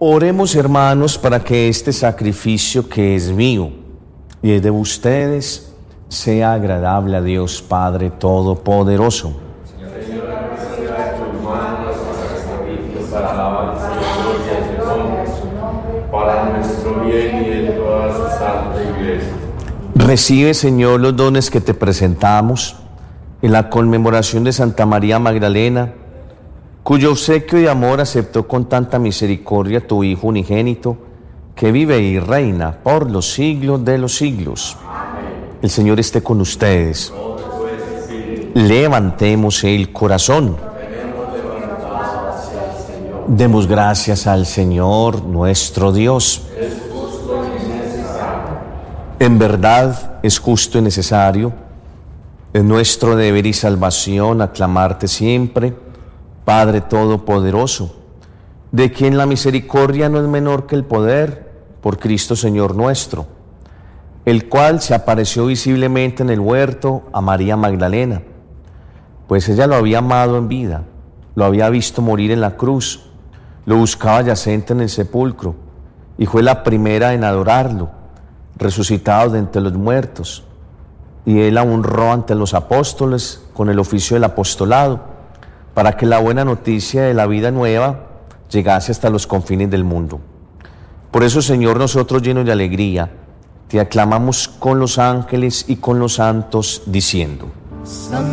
Oremos, hermanos, para que este sacrificio que es mío y es de ustedes sea agradable a Dios Padre Todopoderoso. Para nuestro bien y de toda su santa iglesia. Recibe, Señor, los dones que te presentamos en la conmemoración de Santa María Magdalena, cuyo obsequio y amor aceptó con tanta misericordia tu Hijo unigénito, que vive y reina por los siglos de los siglos. Amén. El Señor esté con ustedes. Levantemos el corazón. Demos gracias al Señor nuestro Dios. Es justo y necesario. En verdad es justo y necesario, es nuestro deber y salvación aclamarte siempre, Padre Todopoderoso, de quien la misericordia no es menor que el poder, por Cristo Señor nuestro, el cual se apareció visiblemente en el huerto a María Magdalena, pues ella lo había amado en vida, lo había visto morir en la cruz, lo buscaba yacente en el sepulcro, y fue la primera en adorarlo, resucitado de entre los muertos, y él la honró ante los apóstoles con el oficio del apostolado, para que la buena noticia de la vida nueva llegase hasta los confines del mundo. Por eso, Señor, nosotros llenos de alegría, te aclamamos con los ángeles y con los santos, diciendo: